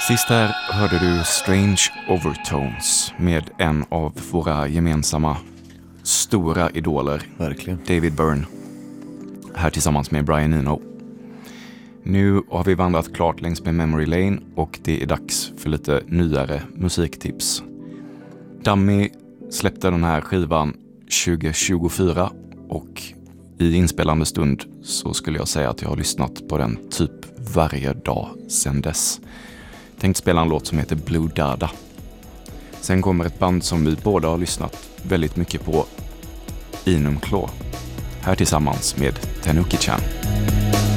Sist här hörde du Strange Overtones med en av våra gemensamma stora idoler. Verkligen. David Byrne. Här tillsammans med Brian Eno. Nu har vi vandrat klart längs med Memory Lane och det är dags för lite nyare musiktips. Dummy släppte den här skivan 2024 och i inspelande stund så skulle jag säga att jag har lyssnat på den typ varje dag sedan dess. Tänkt spela en låt som heter Blue Dada. Sen kommer ett band som vi båda har lyssnat väldigt mycket på, Enum Claw. Här tillsammans med Tanuki-chan.